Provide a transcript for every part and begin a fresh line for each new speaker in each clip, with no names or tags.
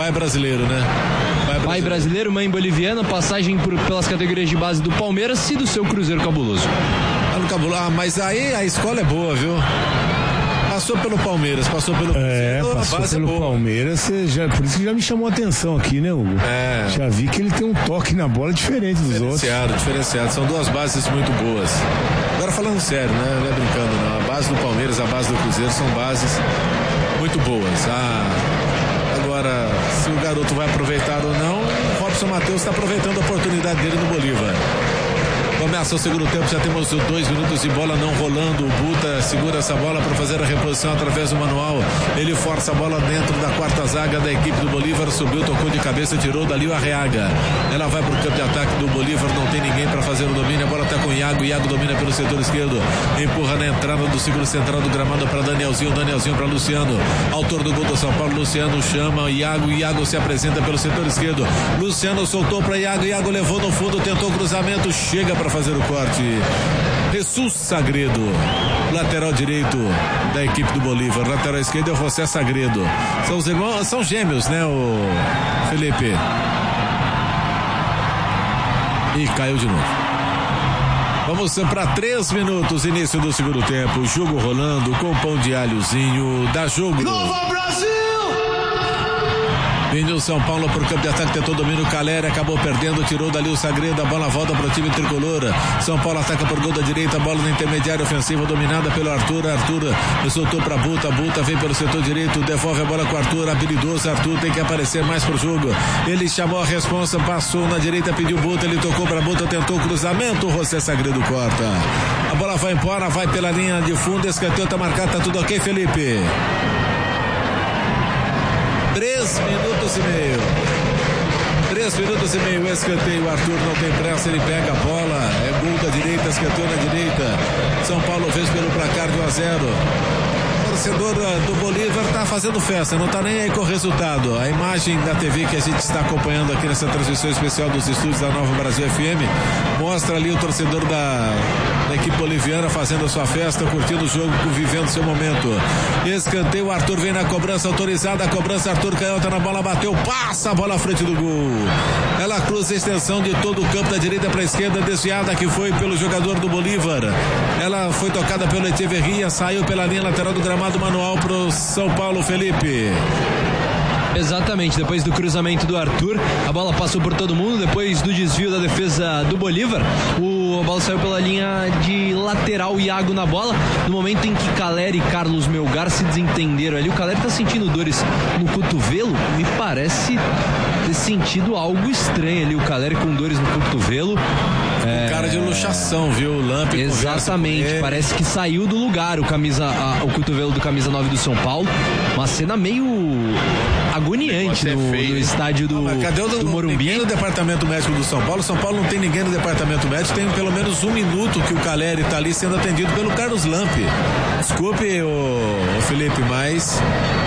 pai brasileiro, né?
Pai brasileiro, mãe boliviana, passagem pelas categorias de base do Palmeiras e do seu Cruzeiro Cabuloso.
Mas aí a escola é boa, viu? Passou pelo Palmeiras, passou pelo Cruzeiro,
passou pelo Palmeiras, por isso que já me chamou a atenção aqui, né, Hugo? Já vi que ele tem um toque na bola diferente dos outros.
Diferenciado, são duas bases muito boas. Agora falando sério, né, não é brincando não, a base do Palmeiras, a base do Cruzeiro são bases muito boas. Agora, se o garoto vai aproveitar ou não, o Robson Matheus está aproveitando a oportunidade dele no Bolívar. Começa o segundo tempo, já temos 2 minutos de bola não rolando. O Buta segura essa bola para fazer a reposição através do manual. Ele força a bola dentro da quarta zaga da equipe do Bolívar. Subiu, tocou de cabeça, tirou dali o Arreaga. Ela vai para o campo de ataque do Bolívar. Não tem ninguém para fazer o domínio. A bola está com o Iago. Iago domina pelo setor esquerdo. Empurra na entrada do círculo central do gramado para Danielzinho. Danielzinho para Luciano. Autor do gol do São Paulo. Luciano chama Iago. Iago se apresenta pelo setor esquerdo. Luciano soltou para Iago. Iago levou no fundo, tentou o cruzamento. Chega para fazer o corte. Jesus Sagredo, lateral direito da equipe do Bolívar. Lateral esquerdo é o José Sagredo. São os irmãos, são gêmeos, né, o Felipe? E caiu de novo. Vamos para 3 minutos, início do segundo tempo. Jogo rolando com pão de alhozinho. Dá jogo.
Nova Brasil!
Vindo o São Paulo para o campo de ataque, tentou domínio, Caleri acabou perdendo, tirou dali o Sagredo, a bola volta para o time tricolor. São Paulo ataca por gol da direita, bola na intermediária ofensiva dominada pelo Arthur soltou para Buta vem pelo setor direito, devolve a bola com o Arthur, habilidoso, Arthur tem que aparecer mais pro jogo, ele chamou a responsa, passou na direita, pediu Buta, ele tocou para Buta, tentou o cruzamento, o José Sagredo corta, a bola vai embora, vai pela linha de fundo, escanteio tá marcado, tá tudo ok, Felipe? 3 minutos e meio. 3 minutos e meio, escanteio, o Arthur não tem pressa, ele pega a bola, é gol da direita, escanteio na direita. São Paulo fez pelo placar de 1-0. O torcedor do Bolívar está fazendo festa, não está nem aí com o resultado. A imagem da TV que a gente está acompanhando aqui nessa transmissão especial dos estúdios da Nova Brasil FM mostra ali o torcedor da equipe boliviana fazendo a sua festa, curtindo o jogo, vivendo seu momento. Escanteio, o Arthur vem na cobrança autorizada, a cobrança, Arthur Canhota na bola, bateu, passa a bola à frente do gol. Ela cruza a extensão de todo o campo da direita para a esquerda, desviada que foi pelo jogador do Bolívar. Ela foi tocada pelo Echeverria, saiu pela linha lateral do gramado manual pro São Paulo, Felipe.
Exatamente, depois do cruzamento do Arthur, a bola passou por todo mundo, depois do desvio da defesa do Bolívar, a bola saiu pela linha de lateral, Iago na bola, no momento em que Caleri e Carlos Melgar se desentenderam ali, o Caleri tá sentindo dores no cotovelo, me parece ter sentido algo estranho ali, o Caleri com dores no cotovelo.
Cara de luxação, viu? O Lamp.
Exatamente, parece que saiu do lugar o cotovelo do camisa 9 do São Paulo, uma cena meio agoniante no estádio do Morumbi.
Ninguém no departamento médico do São Paulo. São Paulo não tem ninguém no departamento médico. Tem pelo menos 1 minuto que o Caleri está ali sendo atendido pelo Carlos Lamp. Desculpe, o Felipe, mas...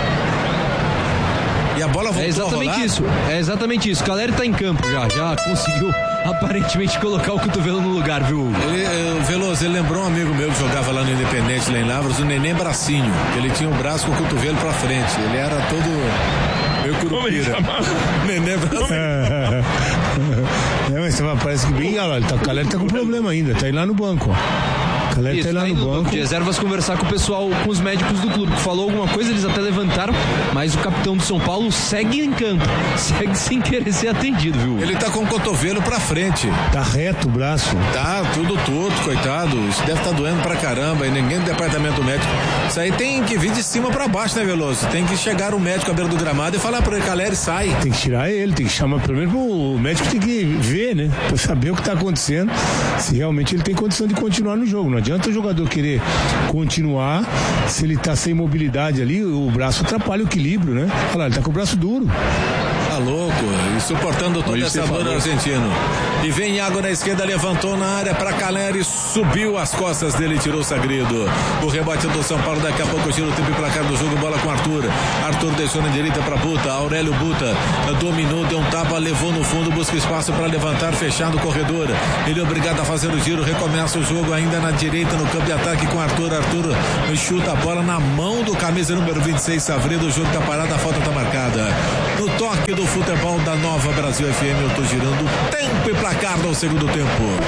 E a bola voltou
É exatamente isso. O Caleri tá em campo já conseguiu aparentemente colocar o cotovelo no lugar, viu, Hugo?
Veloso, ele lembrou um amigo meu que jogava lá no Independente, lá em Lavras, o Neném Bracinho, que ele tinha o braço com o cotovelo pra frente, ele era todo meio curupira. Neném Bracinho.
Mas parece que bem, olha, o Caleri tá com problema ainda, tá aí lá no banco, ó. Isso, tá no banco
de reservas conversar com o pessoal, com os médicos do clube, que falou alguma coisa, eles até levantaram, mas o capitão do São Paulo segue em campo, segue sem querer ser atendido, viu?
Ele tá com o cotovelo pra frente.
Tá reto o braço.
Tá, tudo torto, coitado, isso deve estar doendo pra caramba, e ninguém do departamento médico. Isso aí tem que vir de cima pra baixo, né, Veloso? Tem que chegar o médico à beira do gramado e falar pra ele, Caleri, sai.
Tem que tirar ele, tem que chamar, pelo menos o médico tem que ver, né, pra saber o que tá acontecendo, se realmente ele tem condição de continuar no jogo. Não adianta o jogador querer continuar se ele tá sem mobilidade ali, o braço atrapalha o equilíbrio, né? Olha lá, ele tá com o braço duro.
Tá louco, e suportando toda essa dor argentino. E vem Iago na esquerda, levantou na área para Caleri, subiu as costas dele e tirou o Sagredo. O rebote do São Paulo, daqui a pouco tira o tempo e placar do jogo, bola com Arthur. Arthur deixou na direita para Buta, Aurélio Buta dominou, deu um tapa, levou no fundo, busca espaço para levantar, fechado o corredor. Ele é obrigado a fazer o giro, recomeça o jogo ainda na direita no campo de ataque com Arthur. Arthur chuta a bola na mão do camisa número 26, Savredo. O jogo tá parado, a falta tá marcada. No toque do futebol da Nova Brasil FM, eu tô girando tempo e placar no segundo tempo.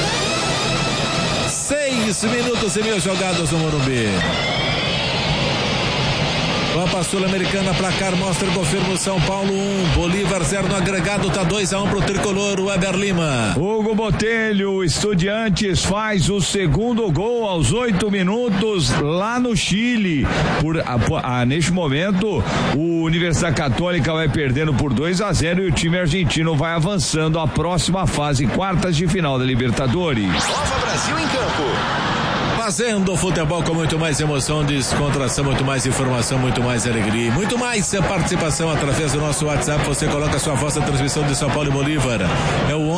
6 minutos e meio jogados no Morumbi. Copa Sul-Americana, placar mostra, confirma São Paulo 1, Bolívar 0 no agregado, tá 2-1 pro tricolor, o Weber Lima.
Hugo Botelho, Estudiantes faz o segundo gol aos 8 minutos lá no Chile. Neste momento, o Universidade Católica vai perdendo por 2-0 e o time argentino vai avançando à próxima fase, quartas de final da Libertadores.
Nova Brasil em campo.
Fazendo futebol com muito mais emoção, descontração, muito mais informação, muito mais alegria, muito mais participação através do nosso WhatsApp. Você coloca a sua voz na transmissão de São Paulo e Bolívar. É o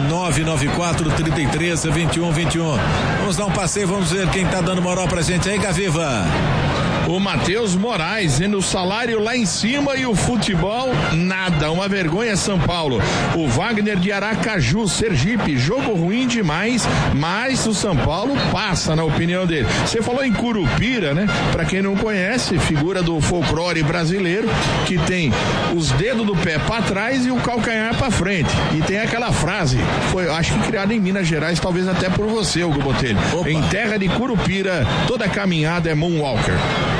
11-994-33-21-21. Vamos dar um passeio, vamos ver quem tá dando moral pra gente aí, Gaviva.
O Matheus Moraes, e no salário lá em cima e o futebol, nada, uma vergonha São Paulo. O Wagner de Aracaju, Sergipe, jogo ruim demais, mas o São Paulo passa, na opinião dele. Você falou em Curupira, né? Pra quem não conhece, figura do folclore brasileiro, que tem os dedos do pé pra trás e o calcanhar pra frente. E tem aquela frase, foi, acho que criada em Minas Gerais, talvez até por você, Hugo Botelho. Opa. Em terra de Curupira, toda caminhada é moonwalker.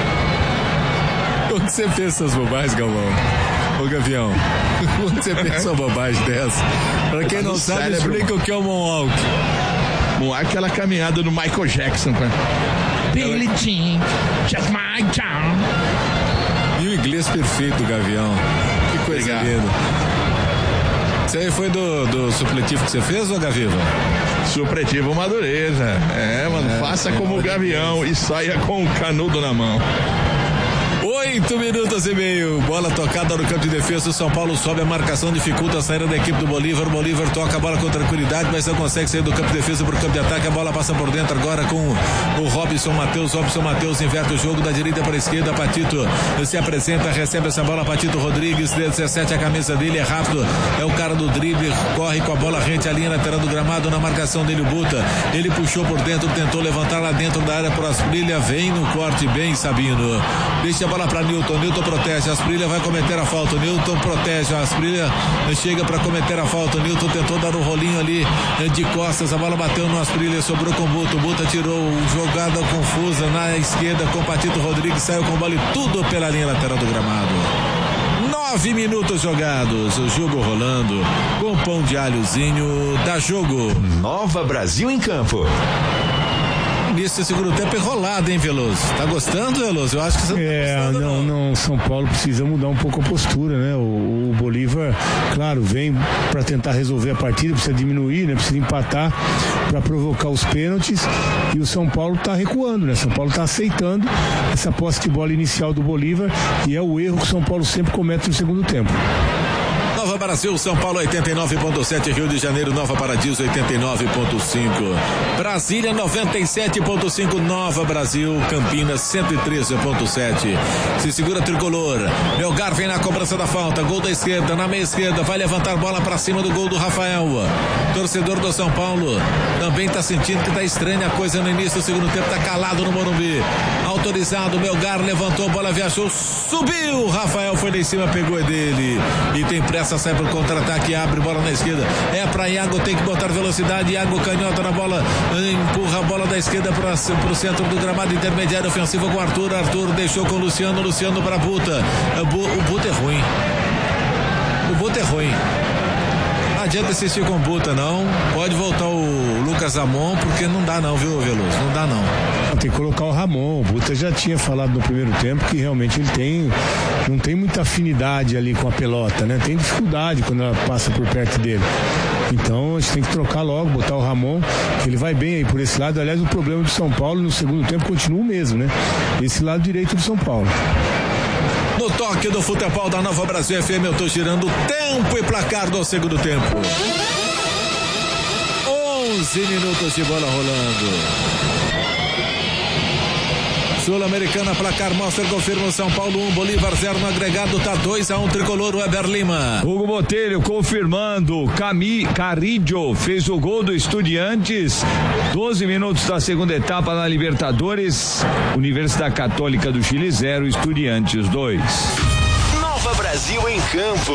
Onde você fez essas bobagens, Galvão? Ô, Gavião, onde você fez uma bobagem dessa? Pra quem não sabe, cérebro. Explica o que é o moonwalk.
Moonwalk é aquela caminhada do Michael Jackson, cara. Billie Jean, just my town.
E o inglês perfeito, Gavião. Que coisa linda. Isso aí foi do supletivo que você fez, ô Gaviva?
Supletivo Madureza. Mano, faça como o Gavião e saia com o canudo na mão.
8 minutos e meio, bola tocada no campo de defesa, o São Paulo sobe a marcação, dificulta a saída da equipe do Bolívar. O Bolívar toca a bola com tranquilidade, mas não consegue sair do campo de defesa para o campo de ataque. A bola passa por dentro agora com o Robson Matheus. Robson Matheus inverte o jogo da direita para a esquerda. Patito se apresenta, recebe essa bola. Patito Rodrigues, 17, a camisa dele é rápido, é o cara do drible, corre com a bola rente à linha lateral do gramado. Na marcação dele o Buta, ele puxou por dentro, tentou levantar lá dentro da área para Asprilla, vem no corte bem Sabino, deixa a bola para Newton protege, Asprilla vai cometer a falta, Newton protege, Asprilla chega para cometer a falta, Newton tentou dar um rolinho ali de costas, a bola bateu no Asprilla, sobrou com o Buta, o Buta tirou, jogada confusa na esquerda com Patito Rodrigues, saiu com a bola e tudo pela linha lateral do gramado. 9 minutos jogados, o jogo rolando com pão de alhozinho, dá jogo.
Nova Brasil em campo.
Início do segundo tempo enrolado, hein, Veloso? Tá gostando, Veloso? Eu acho que você tá gostando,
não. São Paulo precisa mudar um pouco a postura, né? O Bolívar, claro, vem para tentar resolver a partida, precisa diminuir, né? Precisa empatar para provocar os pênaltis, e o São Paulo tá recuando, né? São Paulo tá aceitando essa posse de bola inicial do Bolívar, e é o erro que o São Paulo sempre comete no segundo tempo.
Nova Brasil, São Paulo 89.7, Rio de Janeiro, Nova Paradiso 89.5, Brasília 97.5, Nova Brasil, Campinas 113.7. Se segura Tricolor, Melgar vem na cobrança da falta, gol da esquerda, na meia esquerda, vai levantar bola pra cima do gol do Rafael. Torcedor do São Paulo também tá sentindo que tá estranha a coisa no início do segundo tempo, tá calado no Morumbi. Autorizado, Melgar levantou, bola viajou, subiu, Rafael foi lá em cima, pegou dele e tem pressa, sai pro contra-ataque, abre bola na esquerda, é pra Iago, tem que botar velocidade, Iago canhota na bola, empurra a bola da esquerda pro centro do gramado intermediário ofensivo com Arthur deixou com Luciano pra Buta, o Buta é ruim, não adianta insistir com o Buta, não. Pode voltar o Lucas Ramon, porque não dá não, viu, Veloso? Não dá não.
Tem que colocar o Ramon. O Buta já tinha falado no primeiro tempo que realmente ele não tem muita afinidade ali com a pelota, né? Tem dificuldade quando ela passa por perto dele. Então a gente tem que trocar logo, botar o Ramon, que ele vai bem aí por esse lado. Aliás, o problema do São Paulo no segundo tempo continua o mesmo, né? Esse lado direito do São Paulo.
No toque do futebol da Nova Brasil FM, eu tô girando tempo e placar do segundo tempo. 11 minutos de bola rolando. Sul-Americana, placar mostra, confirma o São Paulo 1, Bolívar 0 no agregado, tá 2-1, Tricolor, Weber Lima.
Hugo Botelho confirmando, Carrillo fez o gol do Estudiantes, 12 minutos da segunda etapa na Libertadores, Universidade Católica do Chile 0, Estudiantes 2.
Nova Brasil Brasil em Campo.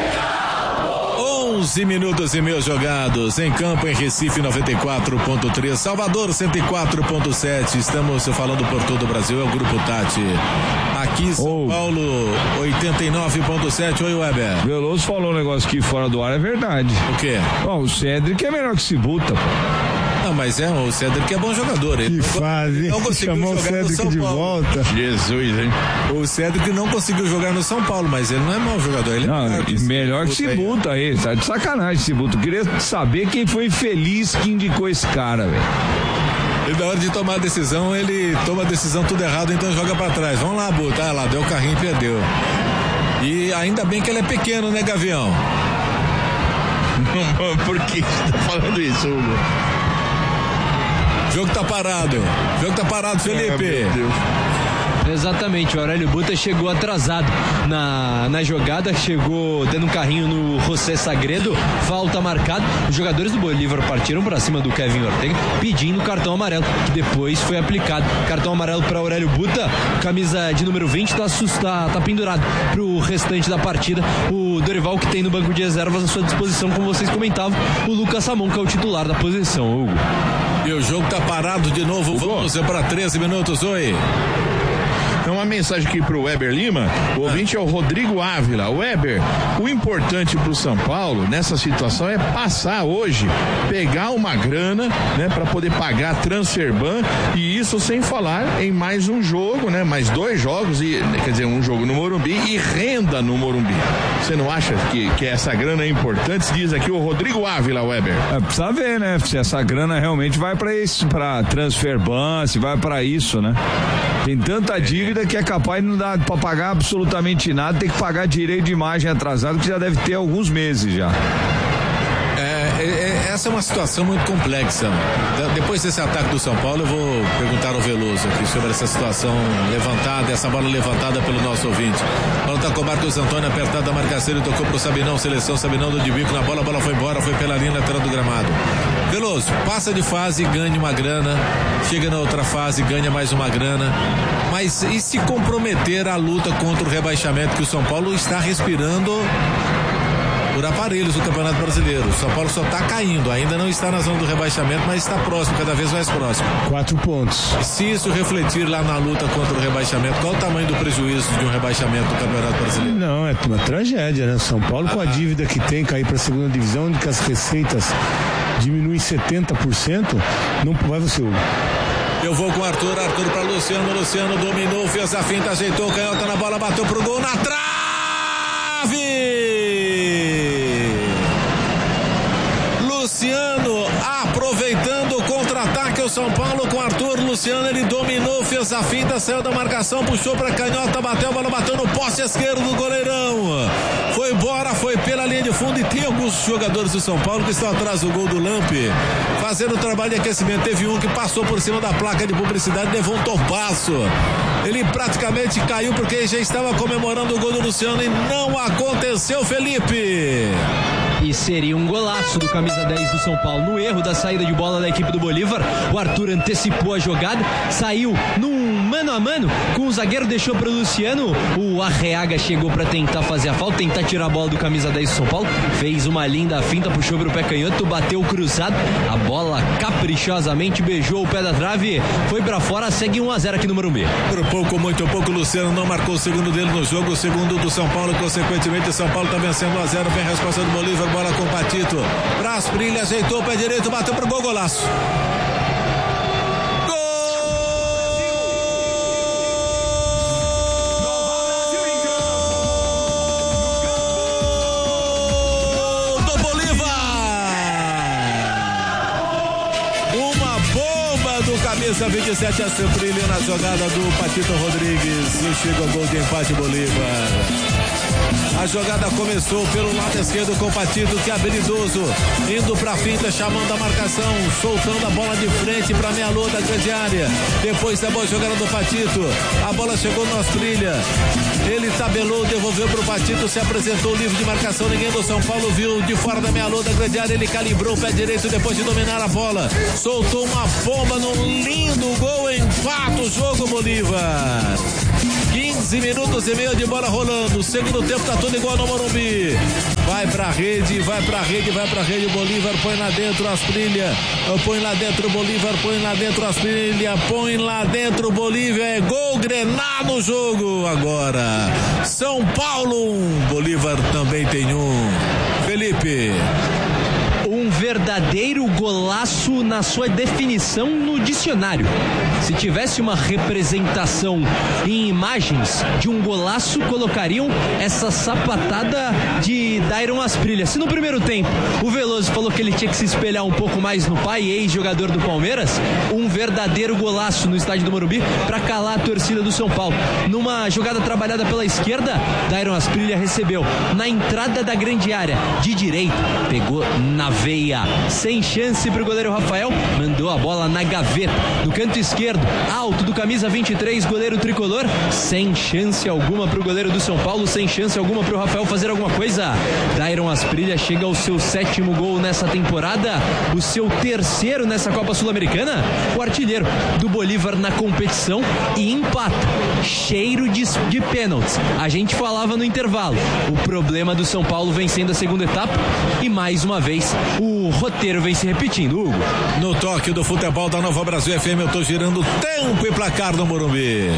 11 minutos e meio jogados em campo em Recife 94.3, Salvador 104.7. Estamos falando por todo o Brasil, é o Grupo Tati. Aqui São Paulo 89.7. Oi, Weber.
Veloso falou um negócio aqui fora do ar, é verdade.
O quê?
Bom, o Cedric é melhor que Cibuta, pô.
Não, mas o Cedric é bom jogador. Ele
não conseguiu
jogar
o Cedric
no São
de
Paulo.
volta.
Jesus, hein?
O Cedric não conseguiu jogar no São Paulo, mas ele não é mau jogador. Ele
melhor que Cibuta aí. Tá de sacanagem, Cibuta. Eu queria saber quem foi infeliz que indicou esse cara, velho.
E na hora de tomar a decisão, ele toma a decisão tudo errado, então joga pra trás. Vamos lá, Buta. Ah, lá, deu o carrinho e perdeu. E ainda bem que ele é pequeno, né, Gavião?
Por que você tá falando isso, Hugo?
O jogo tá parado, Felipe.
Meu Deus.
Exatamente, o Aurélio Buta chegou atrasado na jogada, chegou dando um carrinho no José Sagredo, falta marcada. Os jogadores do Bolívar partiram para cima do Kevin Ortega pedindo cartão amarelo, que depois foi aplicado. Cartão amarelo para Aurélio Buta, camisa de número 20, tá pendurado pro restante da partida. O Dorival, que tem no banco de reservas à sua disposição, como vocês comentavam, o Lucas Samon, que é o titular da posição, Hugo.
E o jogo tá parado de novo, Hugo. Vamos para 13 minutos, oi.
Então, uma mensagem aqui pro Weber Lima, o ouvinte é o Rodrigo Ávila. Weber, o importante pro São Paulo nessa situação é passar hoje, pegar uma grana, né, para poder pagar a transferban, e isso sem falar em mais um jogo, né, mais 2 jogos, e quer dizer, um jogo no Morumbi e renda no Morumbi. Você não acha que essa grana é importante? Diz aqui o Rodrigo Ávila, Weber.
Precisa ver, né, se essa grana realmente vai para isso, para transferban, se vai para isso, né? Tem tanta dívida que é capaz de não dar pra pagar absolutamente nada, tem que pagar direito de imagem atrasado, que já deve ter alguns meses já.
Essa é uma situação muito complexa. Depois desse ataque do São Paulo, eu vou perguntar ao Veloso aqui sobre essa situação levantada, essa bola levantada pelo nosso ouvinte. Bola tá com o Marcos Antônio apertado da marcação, ele tocou pro Sabinão, seleção, Sabinão do de bico na bola, a bola foi embora, foi pela linha lateral do gramado. Veloso, passa de fase, ganha uma grana, chega na outra fase, ganha mais uma grana, mas e se comprometer a luta contra o rebaixamento que o São Paulo está respirando por aparelhos do Campeonato Brasileiro? O São Paulo só está caindo, ainda não está na zona do rebaixamento, mas está próximo, cada vez mais próximo.
4 pontos.
E se isso refletir lá na luta contra o rebaixamento, qual o tamanho do prejuízo de um rebaixamento do Campeonato Brasileiro?
Não, é uma tragédia, né? São Paulo com a dívida que tem, cair para a segunda divisão, onde que as receitas diminuem 70%, não vai você, Hugo.
Eu vou com o Arthur para Luciano dominou, fez a finta, ajeitou, canhota na bola, bateu pro gol, na trave! Luciano aproveitando o contra-ataque, o São Paulo com Arthur. Luciano, ele dominou, fez a finta, saiu da marcação, puxou pra canhota, bateu, a bola bateu no poste esquerdo do goleirão, foi embora, foi pela linha de fundo. E tem alguns jogadores do São Paulo que estão atrás do gol do Lampe, fazendo o trabalho de aquecimento. Teve um que passou por cima da placa de publicidade, levou um topaço, ele praticamente caiu porque já estava comemorando o gol do Luciano e não aconteceu, Felipe.
E seria um golaço do camisa 10 do São Paulo. No erro da saída de bola da equipe do Bolívar, o Arthur antecipou a jogada, saiu num mano a mano com o zagueiro, deixou para o Luciano. O Arreaga chegou para tentar fazer a falta, tentar tirar a bola do camisa 10 do São Paulo, fez uma linda finta, puxou para o pé canhoto, bateu cruzado, a bola caprichosamente beijou o pé da trave, foi para fora, segue 1-0 aqui no Morumbi.
Por pouco, muito pouco, o Luciano não marcou o segundo dele no jogo, o segundo do São Paulo, consequentemente o São Paulo está vencendo 1-0, vem a resposta do Bolívar, bola com o Patito, pra Asprilha, ajeitou o pé direito, bateu pro gol, golaço. Camisa 27, a Asprilha na jogada do Patito Rodrigues e chega o gol de empate Bolívar. A jogada começou pelo lado esquerdo com o Patito, que é habilidoso, indo pra finta, chamando a marcação, soltando a bola de frente pra meia-lua da grande área. Depois da boa jogada do Patito, a bola chegou no Asprilha, ele tabelou, devolveu pro Patito, se apresentou livre de marcação, ninguém do São Paulo viu, de fora da meia-lua da grande área, ele calibrou o pé direito depois de dominar a bola, soltou uma bomba num lindo gol, empata o jogo Bolívar. 15 minutos e meio de bola rolando. O segundo tempo tá tudo igual no Morumbi. Vai pra rede, vai pra rede, vai pra rede. O Bolívar põe lá dentro, Asprilla. Põe lá dentro, o Bolívar põe lá dentro, Asprilla. Põe lá dentro, Bolívia. É gol, Grená no jogo agora. São Paulo 1, Bolívar também tem 1. Felipe.
Um verdadeiro golaço na sua definição no dicionário. Se tivesse uma representação em imagens de um golaço, colocariam essa sapatada de Dairon Asprilla. Se no primeiro tempo o Veloso falou que ele tinha que se espelhar um pouco mais no pai, ex-jogador do Palmeiras, um verdadeiro golaço no estádio do Morumbi para calar a torcida do São Paulo. Numa jogada trabalhada pela esquerda, Dairon Asprilla recebeu na entrada da grande área de direita, pegou na veia, sem chance pro goleiro Rafael, mandou a bola na gaveta. No canto esquerdo, alto do camisa 23, goleiro tricolor, sem chance alguma pro goleiro do São Paulo, sem chance alguma pro Rafael fazer alguma coisa. Dairon Asprilla chega ao seu 7º gol nessa temporada, o seu 3º nessa Copa Sul-Americana, o artilheiro do Bolívar na competição, e empata. Cheiro de pênaltis. A gente falava no intervalo, o problema do São Paulo vencendo a segunda etapa, e mais uma vez o roteiro vem se repetindo, Hugo.
No toque do futebol da Nova Brasil FM, eu tô girando tempo e placar no Morumbi.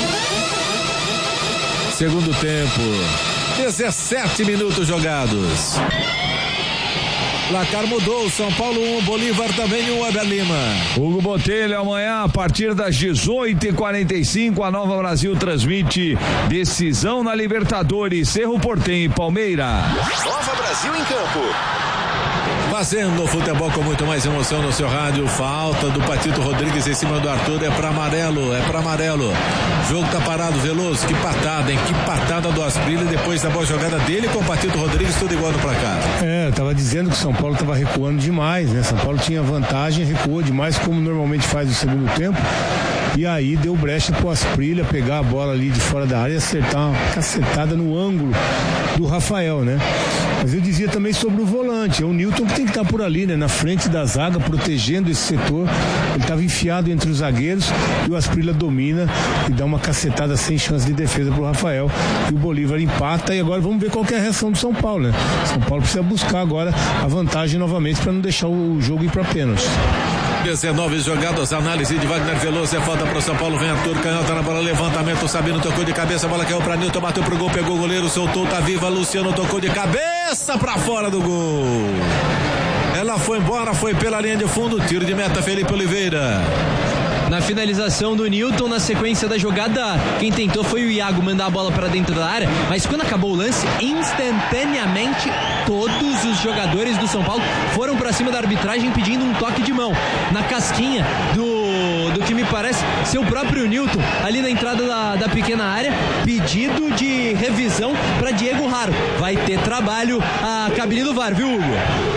Segundo tempo, 17 minutos jogados. Placar mudou, São Paulo 1, Bolívar também 1, Weber Lima.
Hugo Botelho, amanhã a partir das 18h45 a Nova Brasil transmite decisão na Libertadores, Cerro Porteño e Palmeiras.
Nova Brasil em campo.
Fazendo o futebol com muito mais emoção no seu rádio. Falta do Patito Rodrigues em cima do Arthur. É pra amarelo, é pra amarelo. O jogo tá parado, Veloso. Que patada, hein? Que patada do Asprilla depois da boa jogada dele com o Patito Rodrigues, tudo igual no placar.
Eu tava dizendo que o São Paulo tava recuando demais, né? São Paulo tinha vantagem, recuou demais, como normalmente faz no segundo tempo. E aí deu brecha pro Asprilla pegar a bola ali de fora da área e acertar uma cacetada no ângulo do Rafael, né? Mas eu dizia também sobre o volante, é o Newton que tem que estar por ali, né? Na frente da zaga, protegendo esse setor. Ele estava enfiado entre os zagueiros e o Asprilla domina e dá uma cacetada sem chance de defesa pro Rafael. E o Bolívar empata, e agora vamos ver qual que é a reação do São Paulo, né? São Paulo precisa buscar agora a vantagem novamente para não deixar o jogo ir para pênalti.
19 jogadas, análise de Wagner Veloso, é falta pro São Paulo, vem Arthur, canhota na bola, levantamento, Sabino tocou de cabeça, a bola caiu pra Newton, bateu pro gol, pegou o goleiro, soltou, tá viva, Luciano tocou de cabeça pra fora do gol. Ela foi embora, foi pela linha de fundo, tiro de meta, Felipe Oliveira.
Na finalização do Newton, na sequência da jogada, quem tentou foi o Iago mandar a bola para dentro da área, mas quando acabou o lance, instantaneamente todos os jogadores do São Paulo foram para cima da arbitragem pedindo um toque de mão na casquinha do que me parece ser o próprio Newton, ali na entrada da pequena área, pedido de revisão para Diego Raro. Vai ter trabalho a cabine do VAR, viu, Hugo?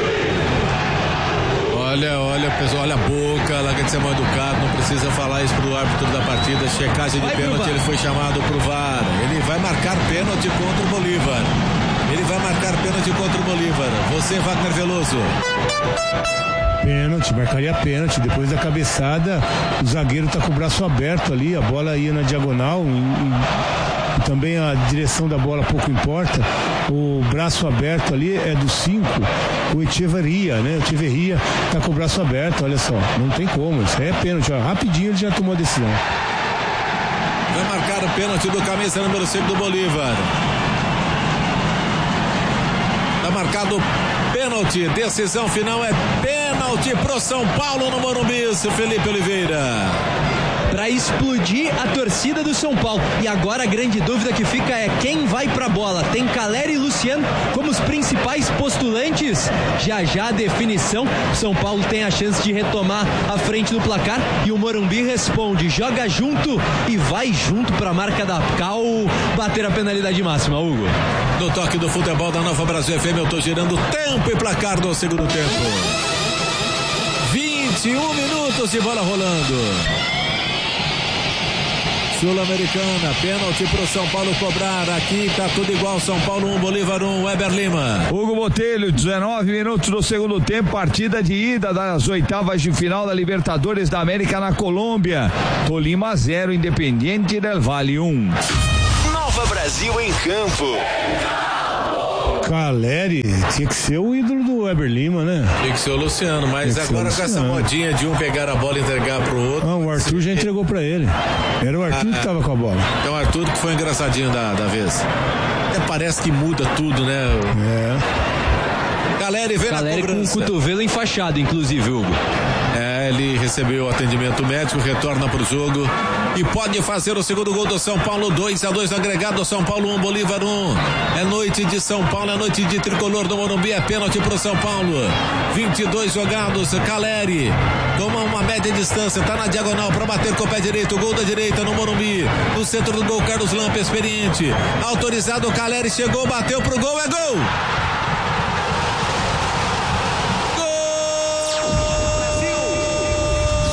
Olha, pessoal, olha a boca, larga de ser mal educado, não precisa falar isso pro árbitro da partida, checagem de pênalti, ele foi chamado pro VAR, ele vai marcar pênalti contra o Bolívar, você, Wagner Veloso.
Pênalti, marcaria pênalti, depois da cabeçada, o zagueiro tá com o braço aberto ali, a bola ia na diagonal, e também a direção da bola pouco importa, o braço aberto ali é do 5, o Echeverria, né? O Echeverria tá com o braço aberto, olha só, não tem como, isso aí é pênalti, ó, rapidinho ele já tomou a decisão.
Vai marcar o pênalti do camisa número 5 do Bolívar. Tá marcado pênalti, decisão final é pênalti pro São Paulo no Morumbi, Felipe Oliveira.
Para explodir a torcida do São Paulo. E agora a grande dúvida que fica é quem vai pra bola. Tem Caleri e Luciano como os principais postulantes. Já a definição, São Paulo tem a chance de retomar a frente do placar e o Morumbi responde, joga junto e vai junto pra marca da Cal bater a penalidade máxima, Hugo.
No toque do futebol da Nova Brasil FM, eu tô girando tempo e placar no segundo tempo. 21 minutos de bola rolando. Sul-Americana, pênalti pro São Paulo cobrar, aqui tá tudo igual, São Paulo 1, Bolívar 1, Weber Lima.
Hugo Botelho, 19 minutos do segundo tempo, partida de ida das oitavas de final da Libertadores da América na Colômbia. Tolima 0, Independiente del Valle 1.
Nova Brasil em campo.
Caleri tinha que ser o ídolo do Weber Lima, né?
Tem que ser o Luciano, mas agora com essa modinha de um pegar a bola e entregar pro outro.
Não, o Arthur já entregou pra ele. Era o Arthur que tava com a bola.
Então o Arthur que foi engraçadinho da vez. Até parece que muda tudo, né? Caleri vem na cobrança.
Com o cotovelo enfaixado, inclusive, Hugo.
Ele recebeu o atendimento médico, retorna pro jogo e pode fazer o segundo gol do São Paulo. 2-2 no agregado. São Paulo 1, Bolívar 1. É noite de São Paulo, é noite de tricolor do Morumbi. É pênalti pro São Paulo. 22 jogados. Caleri toma uma média distância, tá na diagonal para bater com o pé direito. Gol da direita no Morumbi. No centro do gol, Carlos Lampa, experiente. Autorizado, o Caleri chegou, bateu pro gol, é gol!